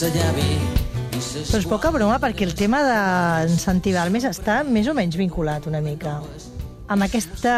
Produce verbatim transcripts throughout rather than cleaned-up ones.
Però és poca broma, perquè el tema d'incentivar més està més o menys vinculat una mica amb aquesta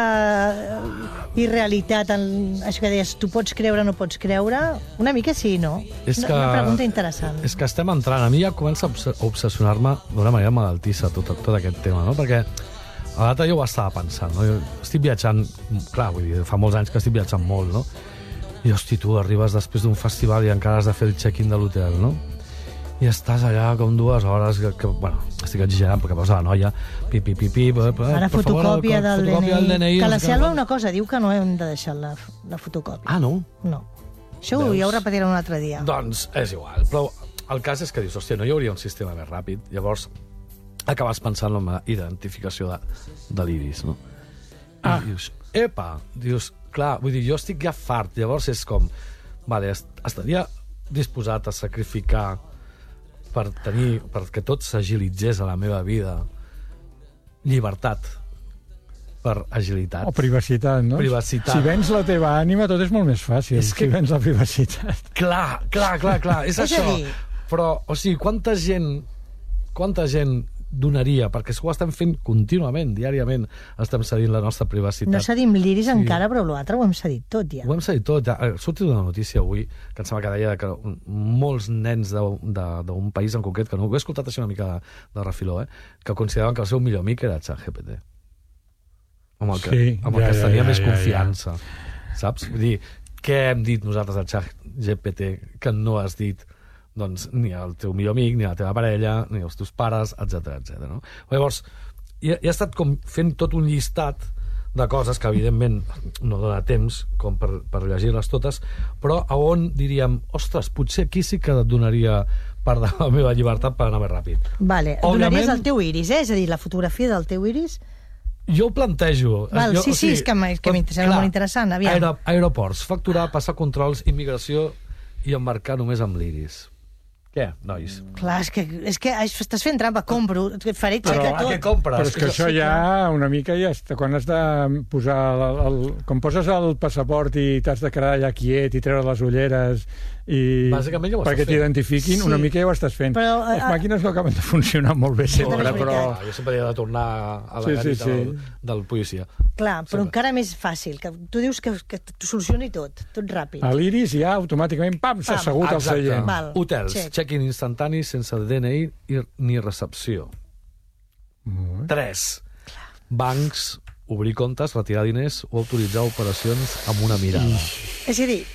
irrealitat, en això que deies, tu pots creure o no pots creure, una mica sí, no? És una, que, una pregunta interessant. És que estem entrant, a mi ja comença a obsessionar-me d'una manera malaltissa tot, tot aquest tema, no? Perquè a l'altre jo ho estava pensant, no? Jo estic viatjant, clar, vull dir, fa molts anys que estic viatjant molt, no? I, hosti, tu arribes després d'un festival i encara has de fer el check-in de l'hotel, no? I estàs allà com dues hores, que, que bueno, estic exagerant, perquè veus a la noia, pi, pi, pi, pi, per, per, Ara fotocòpia del D N I. D N I. Que la Selva una cosa, diu que no hem de deixar la, la fotocòpia. Ah, no? No. Això Veus? Ja ho repetirem un altre dia. Doncs és igual, però el cas és que dius, hòstia, no hi hauria un sistema més ràpid. Llavors, acabes pensant en la identificació de, de l'iris, no? Ah. I dius, epa, dius, clar, vull dir, jo estic ja fart, llavors és com, vale, estaria disposat a sacrificar per tenir, perquè tot s'agilitzés a la meva vida, llibertat per agilitat. O privacitat, no? Privacitat. Si vens la teva ànima, tot és molt més fàcil, és que... si vens la privacitat. Clar, clar, clar, clar, és, és això. Dir... Però, o sigui, quanta gent, quanta gent donaria, perquè ho estem fent contínuament, diàriament, estem cedint la nostra privacitat. No cedim l'iris sí. encara, però l'altre ho hem cedit tot, ja. Ho hem cedit tot, ja. Ha sortit una notícia avui, que em sembla que deia que molts nens d'un país en concret, que no ho he escoltat així una mica de, de refiló, eh, que consideraven que el seu millor amic era ChatGPT. Amb el que, sí, amb el ja, que es tenia ja, més ja, confiança. Ja. Saps? Vull dir, què hem dit nosaltres a ChatGPT que no has dit doncs ni el teu millor amic, ni la teva parella, ni els teus pares, etcètera, etcètera. No? Llavors, he, he estat com fent tot un llistat de coses que, evidentment, no dona temps com per, per llegir-les totes, però a on diríem, ostres, potser aquí sí que et donaria part de la meva llibertat per anar més ràpid. Vale, Òbviament, donaries el teu iris, eh? És a dir, la fotografia del teu iris... Jo ho plantejo. Val, jo, sí, sí, o sigui, és que m'interessa molt interessant. Aviam. Aero, aeroports, facturar, passar controls, immigració i embarcar només amb l'iris. Què, nois? Clar, és que, és que estàs fent trampa, compro, faré xeca tot. Què compres? Però és que això ja una mica ja està, quan has de posar el, el, quan poses el passaport i t'has de quedar allà quiet i treure les ulleres i bàsicament ja ho perquè t'identifiquin, sí. una mica ja ho estàs fent. Però, les uh, màquines no acaben de funcionar molt bé sempre, no, però... Jo sempre he de tornar a la sí, garita sí, sí. Del, del policia. Clar, però sempre. Encara més fàcil, que tu dius que, que t'ho solucioni tot, tot ràpid. A l'Iris ja automàticament, pam, s'ha assegut al seient. Hotels, check-in instantani sense D N I ni recepció. Mm. Tres. Clar. Bancs, obrir comptes, retirar diners o autoritzar operacions amb una mirada. Mm. És a dir...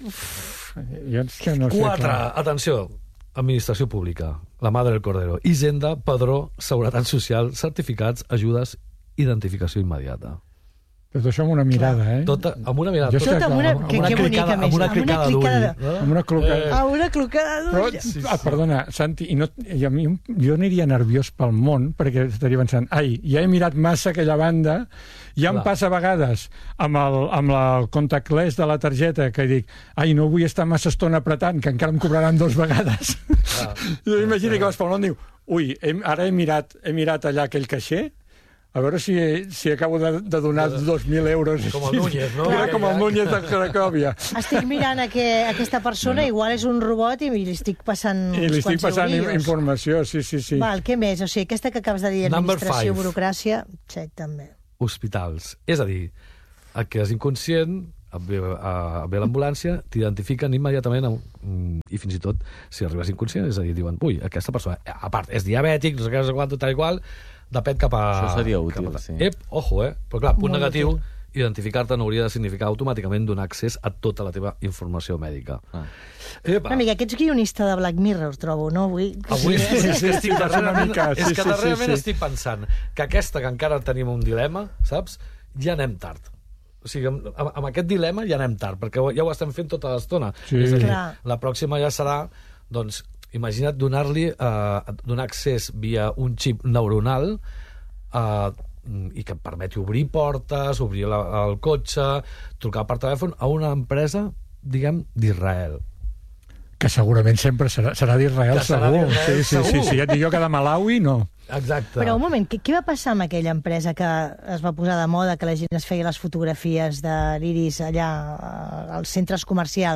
Jo és que no sé, Quatre. Clar. Atenció. Administració pública, la Madre del Cordero, Hisenda, Padró, Seguretat Social, certificats, ajudes, identificació immediata. Tot això amb una mirada, Clar. eh? Tot amb una mirada. Tot amb una, amb que, una que clicada, amb una clicada d'ull. Amb una clicada. Eh. Amb una clicada d'ull. Però, sí, sí. Ah, perdona, Santi, i no, i a mi, jo aniria nerviós pel món, perquè estaria pensant, ai, ja he mirat massa aquella banda, ja em Clar. Passa a vegades amb el, amb el contactless de la targeta, que dic, ai, no vull estar massa estona apretant, que encara em cobraran dos vegades. Ah, jo imagino que vas pel món i diu, ui, he, ara he mirat, he mirat allà aquell caixer, a veure si, si acabo de, de donar dos mil euros. Com el Núñez, no? Era com el Núñez de Cracòvia. Estic mirant a que aquesta persona, no. igual és un robot i li estic passant I li estic passant eurillos. Informació, sí, sí, sí. Val, què més? O sigui, aquesta que acabes de dir, administració, burocràcia, check, també. Hospitals. És a dir, el que és inconscient, et ve, a, ve l'ambulància, t'identifiquen immediatament, amb, i fins i tot, si arribes inconscient, és a dir, diuen, ui, aquesta persona, a part, és diabètic, no sé què, no sé quant, tal i qual, depèn cap a... Això seria útil, a, sí. Ep, ojo, eh? Però clar, punt Molt negatiu, útil. Identificar-te no hauria de significar automàticament donar accés a tota la teva informació mèdica. Ah. Epa. Una mica, que ets guionista de Black Mirror, trobo, no? Avui, Avui sí, sí, sí, estic darrerament, mica, sí, és que darrerament sí, sí, sí. estic pensant que aquesta, que encara tenim un dilema, saps? Ja anem tard. O sigui, amb, amb aquest dilema ja anem tard, perquè ja ho estem fent tota l'estona. Sí. És a dir, Clar. la pròxima ja serà, doncs, imagina't donar-li, eh, donar accés via un xip neuronal Uh, i que et permeti obrir portes, obrir la, el cotxe, trucar per telèfon a una empresa, diguem, d'Israel. Que segurament sempre serà, serà d'Israel, segur. Sí, sí, sí, sí. Ja et dic jo que de Malawi, no. Exacte. Però un moment, què, què va passar amb aquella empresa que es va posar de moda, que la gent es feia les fotografies de l'iris allà als centres comercials?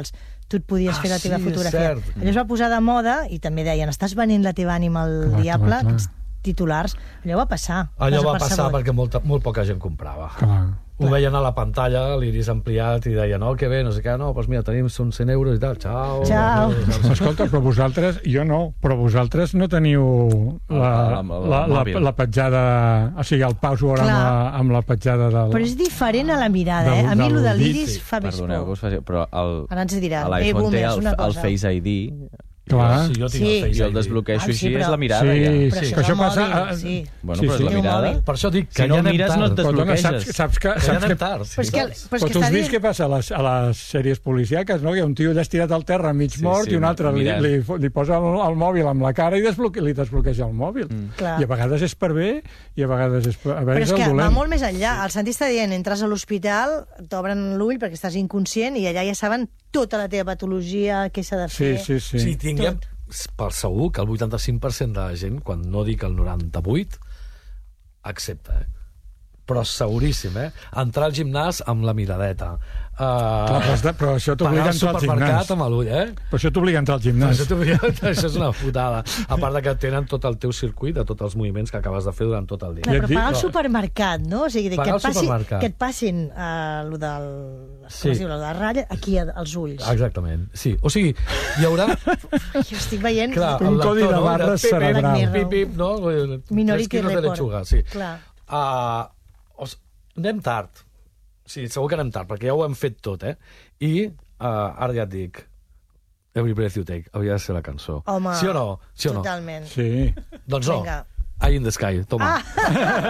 tu et podies Ah, fer la teva sí, és fotografia. cert. Allò es va posar de moda i també deien, estàs venent la teva ànima al Clar, diable, clar, clar. aquests titulars. Allò va passar. Allò va passar desapercebut. perquè molta, molt poca gent comprava. Clar. Ho veien a la pantalla, l'iris ampliat, i deien, no, que bé, no sé què, no, doncs mira, tenim són cent euros i tal, xau. Xau. Escolta, però vosaltres, jo no, però vosaltres no teniu la, El- el- el la, la, mòbil. la petjada, o sigui, el password amb Clar. la, amb la petjada del... Però és diferent a la mirada, eh? Del- A mi del el de dit, l'iris sí. fa més Perdoneu que por. us faci... Però el, Ara ens dirà, a eh, l'iPhone té boomers, el, una el cosa. Face I D Clar. Sí, jo tinc Sí. el Face i el I D. desbloqueixo Ah, sí, així, però- és la mirada Sí, ja. Però sí, això que és això el passa... mòbil, ah, sí. Bueno, Sí, però és sí. la Té un mirada. mòbil. Per això dic que Si no ja anem mires, no tard. et Però, dona, saps, desbloqueges. saps que... Que ja Saps anem que tard. Sí, Però és que, saps? però és però que tu has està vist dient... què passa a les, a les sèries policíaques, no? Que un tio allà estirat al terra mig Sí, mort sí, i un altre li, mirant. li, li posa el, el mòbil amb la cara i desbloque, li desbloqueja el mòbil. Mm. Clar. I a vegades és per bé i a vegades és per, a Però vegades és és que el va dolent. molt més enllà. El Santi està dient, entres a l'hospital, t'obren l'ull perquè estàs inconscient i allà ja saben tota la teva patologia, què s'ha de Sí, fer. sí, sí. Sí, tinguem per segur que el vuitanta-cinc per cent de la gent, quan no dic el noranta-vuit, accepta, eh? Però seguríssim, eh? Entrar al gimnàs amb la miradeta. Uh, Clar, però, has de- però això t'obliga pagar a al entrar al supermercat gimnàs. amb l'ull, eh? Però això t'obliga a entrar al Però gimnàs. Això, t'obliga- això és una putada. A part de que tenen tot el teu circuit de tots els moviments que acabes de fer durant tot el dia. Clar, Ja però et dic, pagar al no. supermercat, no? O sigui, que Pagar et, al passi, supermercat. que et passin uh, lo del... Sí. Com es diu, lo de la ratlla, aquí a- als ulls. Exactament, sí. O sigui, hi haurà... Jo estic veient... Clar, Un el codi lector, de no? barres pip, pip, cerebral. Pip, pip, no? Minority Tres quilos de Report. lechuga, sí. Clar. Uh, os, anem tard. Sí, segur que anem tard, perquè ja ho hem fet tot, eh? I uh, ara ja et dic, Every Breath You Take havia de ser la cançó. Home, sí o no? Sí o no? totalment. Sí. Doncs no. Vinga. Eye in the Sky, toma. Ah!